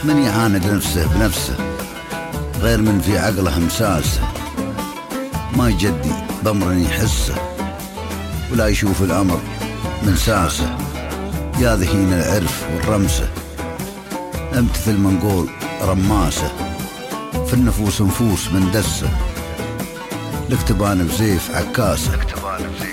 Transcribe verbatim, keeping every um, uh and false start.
من يعاند نفسه بنفسه غير من في عقله مساسه، ما يجدي بأمر يحسه ولا يشوف الأمر من ساسه. يا ذهين العرف والرمسة امتثل منقول رماسة، في النفوس نفوس من دسه، الاكتبان بزيف عكاسه.